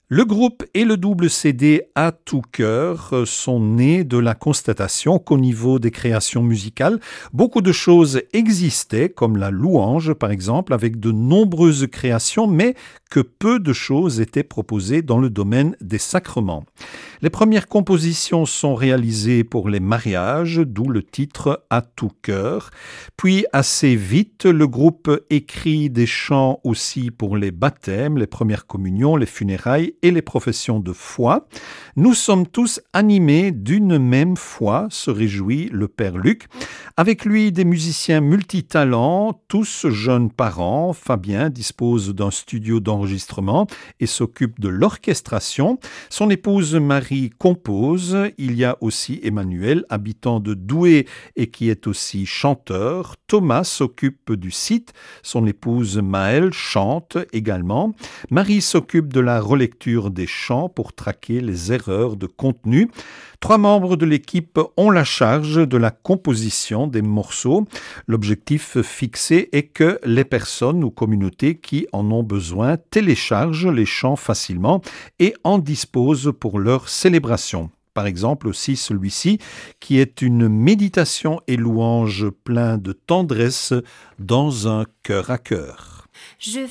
Le groupe et le double CD À tout cœur sont nés de la constatation qu'au niveau des créations musicales, beaucoup de choses existaient, comme la louange par exemple, avec de nombreuses créations, mais que peu de choses étaient proposées dans le domaine des sacrements. Les premières compositions sont réalisées pour les mariages, d'où le titre À tout cœur. Puis assez vite, le groupe écrit des chants aussi pour les baptêmes, les premières communions, les funérailles et les professions de foi. Nous sommes tous animés d'une même foi, se réjouit le Père Luc. Avec lui, des musiciens multitalents, tous jeunes parents. Fabien dispose d'un studio d'enregistrement et s'occupe de l'orchestration. Son épouse Marie compose. Il y a aussi Emmanuel, habitant de Douai et qui est aussi chanteur. Thomas s'occupe du site. Son épouse Maëlle chante également. Marie s'occupe de la relecture des chants pour traquer les erreurs de contenu. 3 membres de l'équipe ont la charge de la composition des morceaux. L'objectif fixé est que les personnes ou communautés qui en ont besoin téléchargent les chants facilement et en disposent pour leur célébration. Par exemple aussi celui-ci qui est une méditation et louange plein de tendresse dans un cœur à cœur. Je